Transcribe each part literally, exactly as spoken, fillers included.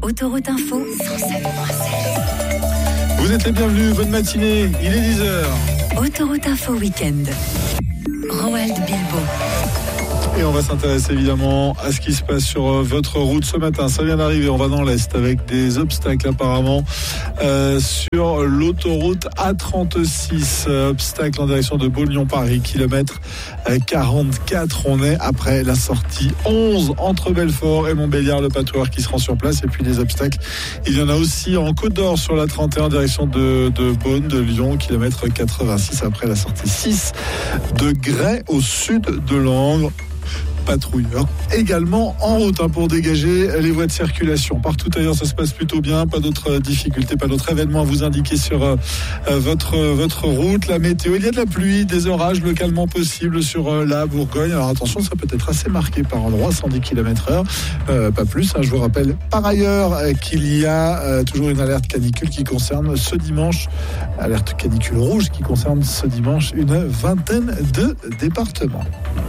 Autoroute Info cent sept point sept. Vous êtes les bienvenus, bonne matinée, il est dix heures. Autoroute Info Week-end. Roald Bilbo. Et on va s'intéresser évidemment à ce qui se passe sur euh, votre route ce matin. Ça vient d'arriver, on va dans l'Est avec des obstacles apparemment euh, sur l'autoroute A trente-six. Euh, obstacle en direction de Beaulion-Paris, kilomètre euh, quarante-quatre. On est après la sortie onze entre Belfort et Montbéliard, le patrouilleur qui se rend sur place. Et puis des obstacles, il y en a aussi en Côte d'Or sur la trente et un en direction de, de Beaune, de Lyon, kilomètre quatre-vingt-six après la sortie six de Grès au sud de Langres. Patrouilleurs également en route hein, pour dégager les voies de circulation. Partout ailleurs, ça se passe plutôt bien. Pas d'autres difficultés, pas d'autres événements à vous indiquer sur euh, votre, votre route. La météo, il y a de la pluie, des orages localement possibles sur euh, la Bourgogne. Alors attention, ça peut être assez marqué par endroits, cent dix kilomètres heure, euh, pas plus. Hein. Je vous rappelle par ailleurs euh, qu'il y a euh, toujours une alerte canicule qui concerne ce dimanche, alerte canicule rouge qui concerne ce dimanche une vingtaine de départements.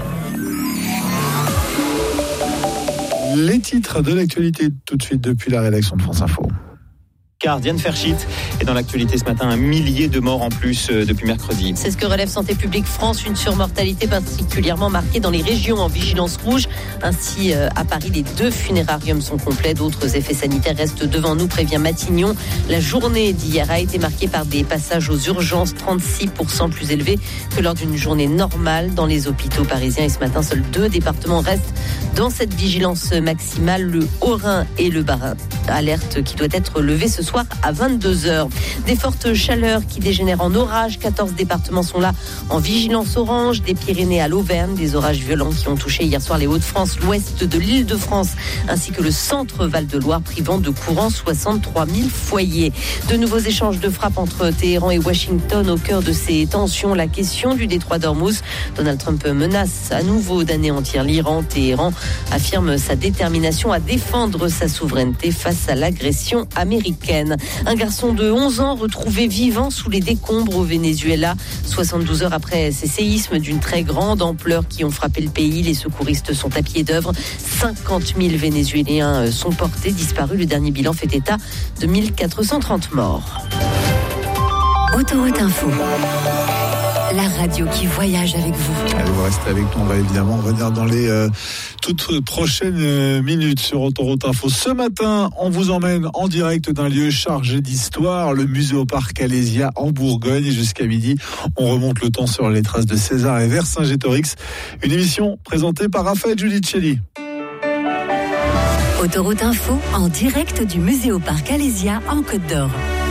Les titres de l'actualité tout de suite depuis la rédaction de France Info. Car Diane Ferschit est dans l'actualité ce matin, un millier de morts en plus euh, depuis mercredi. C'est ce que relève Santé publique France, une surmortalité particulièrement marquée dans les régions en vigilance rouge. Ainsi, euh, à Paris, les deux funérariums sont complets. D'autres effets sanitaires restent devant nous, prévient Matignon. La journée d'hier a été marquée par des passages aux urgences, trente-six pour cent plus élevés que lors d'une journée normale dans les hôpitaux parisiens. Et ce matin, seuls deux départements restent dans cette vigilance maximale, le Haut-Rhin et le Bas-Rhin. Alerte qui doit être levée ce soir à vingt-deux heures. Des fortes chaleurs qui dégénèrent en orages. quatorze départements sont là en vigilance orange, des Pyrénées à l'Auvergne. Des orages violents qui ont touché hier soir les Hauts-de-France, l'ouest de l'Île-de-France ainsi que le centre Val-de-Loire, privant de courant soixante-trois mille foyers. De nouveaux échanges de frappes entre Téhéran et Washington au cœur de ces tensions. La question du détroit d'Ormuz. Donald Trump menace à nouveau d'anéantir l'Iran. Téhéran affirme sa détermination à défendre sa souveraineté face à l'agression américaine. Un garçon de onze ans retrouvé vivant sous les décombres au Venezuela. soixante-douze heures après ces séismes d'une très grande ampleur qui ont frappé le pays, les secouristes sont à pied d'œuvre. cinquante mille Vénézuéliens sont portés disparus. Le dernier bilan fait état de mille quatre cent trente morts. Autoroute Info. La radio qui voyage avec vous. Allez, vous restez avec nous, on va évidemment revenir dans les euh, toutes prochaines euh, minutes sur Autoroute Info. Ce matin, on vous emmène en direct d'un lieu chargé d'histoire, le Muséoparc Alésia en Bourgogne. Et jusqu'à midi, on remonte le temps sur les traces de César et Vercingétorix. Une émission présentée par Raphaël Giudicelli. Autoroute Info en direct du Muséoparc Alésia en Côte d'Or.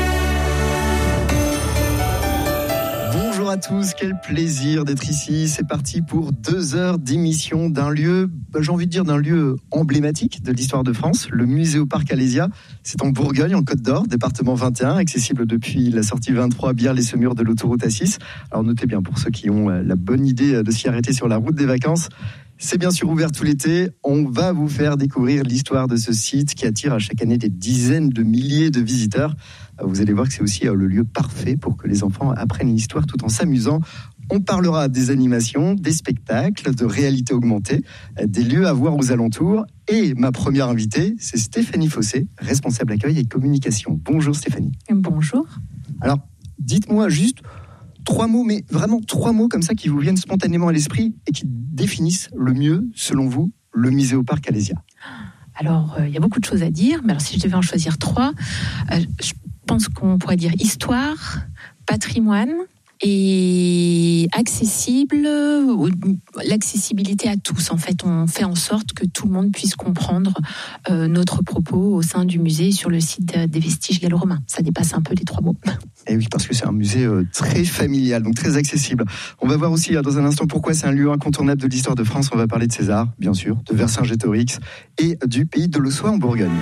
Bonjour à tous, quel plaisir d'être ici. C'est parti pour deux heures d'émission d'un lieu, j'ai envie de dire d'un lieu emblématique de l'histoire de France, le Muséoparc Alésia. C'est en Bourgogne, en Côte d'Or, département vingt et un, accessible depuis la sortie vingt-trois, Biars-les-Semurs de l'autoroute A six. Alors notez bien, pour ceux qui ont la bonne idée de s'y arrêter sur la route des vacances, c'est bien sûr ouvert tout l'été. On va vous faire découvrir l'histoire de ce site qui attire à chaque année des dizaines de milliers de visiteurs. Vous allez voir que c'est aussi le lieu parfait pour que les enfants apprennent l'histoire tout en s'amusant. On parlera des animations, des spectacles, de réalité augmentée, des lieux à voir aux alentours. Et ma première invitée, c'est Stéphanie Fossé, responsable accueil et communication. Bonjour Stéphanie. Bonjour. Alors, dites-moi juste trois mots, mais vraiment trois mots comme ça qui vous viennent spontanément à l'esprit et qui définissent le mieux, selon vous, le Muséoparc Alésia. Alors, il euh, y a beaucoup de choses à dire, mais alors si je devais en choisir trois, euh, je pense qu'on pourrait dire histoire, patrimoine et accessible, l'accessibilité à tous. En fait, on fait en sorte que tout le monde puisse comprendre euh, notre propos au sein du musée sur le site des vestiges gallo-romains. Ça dépasse un peu les trois mots. Et oui, parce que c'est un musée euh, très familial, donc très accessible. On va voir aussi euh, dans un instant pourquoi c'est un lieu incontournable de l'histoire de France. On va parler de César, bien sûr, de Vercingétorix et du pays de l'Aussois en Bourgogne.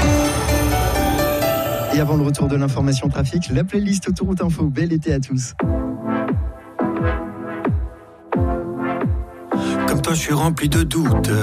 Et avant le retour de l'information trafic, la playlist Autoroute Info. Bel été à tous. Comme toi, je suis rempli de doutes.